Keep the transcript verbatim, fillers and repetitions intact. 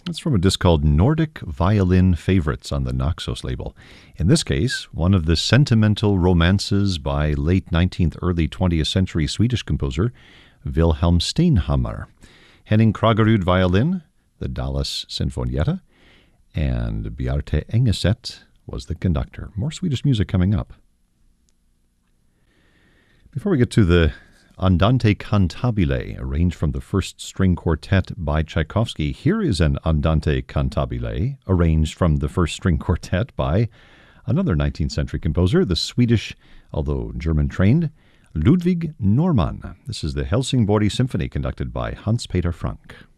That's from a disc called Nordic Violin Favorites on the Naxos label. In this case, one of the sentimental romances by late nineteenth, early twentieth century Swedish composer Wilhelm Steinhammar. Henning Kragerud violin, the Dallas Sinfonietta, and Bjarte Engeset was the conductor. More Swedish music coming up. Before we get to the Andante Cantabile, arranged from the First String Quartet by Tchaikovsky, here is an Andante Cantabile, arranged from the First String Quartet by another nineteenth century composer, the Swedish, although German-trained, Ludwig Normann. This is the Helsingborg Symphony, conducted by Hans-Peter Frank.